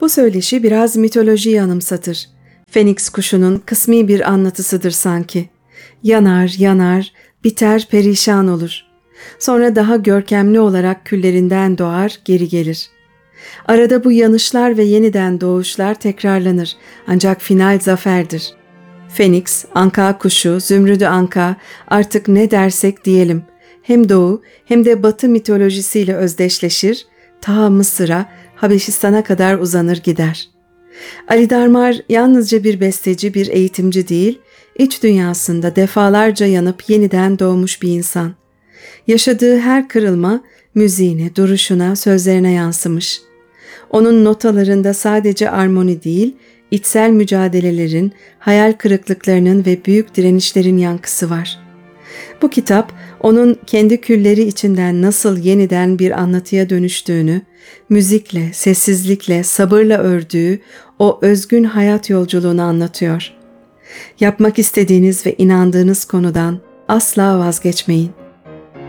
Bu söyleşi biraz mitolojiyi anımsatır. Feniks kuşunun kısmi bir anlatısıdır sanki. Yanar, yanar, biter, perişan olur. Sonra daha görkemli olarak küllerinden doğar, geri gelir. Arada bu yanışlar ve yeniden doğuşlar tekrarlanır, ancak final zaferdir. Feniks, anka kuşu, zümrüdü anka, artık ne dersek diyelim, hem doğu hem de batı mitolojisiyle özdeşleşir, ta Mısır'a, Habeşistan'a kadar uzanır gider. Ali Darmar yalnızca bir besteci, bir eğitimci değil, iç dünyasında defalarca yanıp yeniden doğmuş bir insan. Yaşadığı her kırılma müziğine, duruşuna, sözlerine yansımış. Onun notalarında sadece armoni değil, içsel mücadelelerin, hayal kırıklıklarının ve büyük direnişlerin yankısı var. Bu kitap, onun kendi külleri içinden nasıl yeniden bir anlatıya dönüştüğünü, müzikle, sessizlikle, sabırla ördüğü o özgün hayat yolculuğunu anlatıyor. Yapmak istediğiniz ve inandığınız konudan asla vazgeçmeyin.